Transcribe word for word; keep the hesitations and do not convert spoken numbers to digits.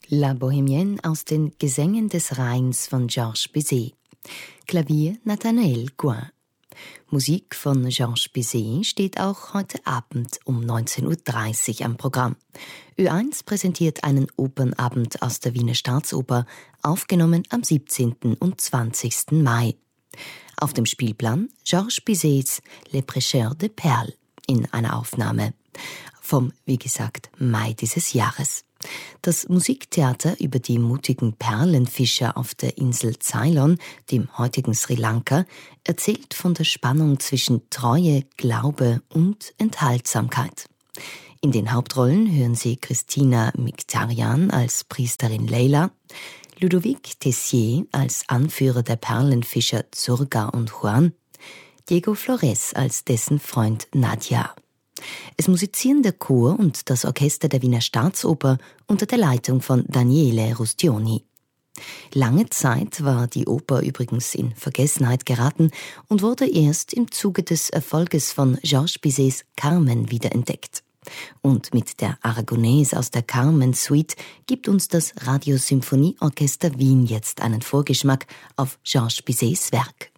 La Bohémienne aus den Gesängen des Rheins von Georges Bizet. Klavier Nathanael Gouin. Musik von Georges Bizet steht auch heute Abend um neunzehn Uhr dreißig am Programm. Ö eins präsentiert einen Opernabend aus der Wiener Staatsoper, aufgenommen am siebzehnten und zwanzigsten Mai. Auf dem Spielplan Georges Bizets Les Prêcheurs de Perles in einer Aufnahme vom, wie gesagt, Mai dieses Jahres. Das Musiktheater über die mutigen Perlenfischer auf der Insel Ceylon, dem heutigen Sri Lanka, erzählt von der Spannung zwischen Treue, Glaube und Enthaltsamkeit. In den Hauptrollen hören Sie Christina Mkhitaryan als Priesterin Leila, Ludovic Tessier als Anführer der Perlenfischer Zurga und Juan, Diego Flores als dessen Freund Nadja. Es musizieren der Chor und das Orchester der Wiener Staatsoper unter der Leitung von Daniele Rustioni. Lange Zeit war die Oper übrigens in Vergessenheit geraten und wurde erst im Zuge des Erfolges von Georges Bizets Carmen wiederentdeckt. Und mit der Aragonaise aus der Carmen-Suite gibt uns das Radiosymphonieorchester Wien jetzt einen Vorgeschmack auf Georges Bizets Werk.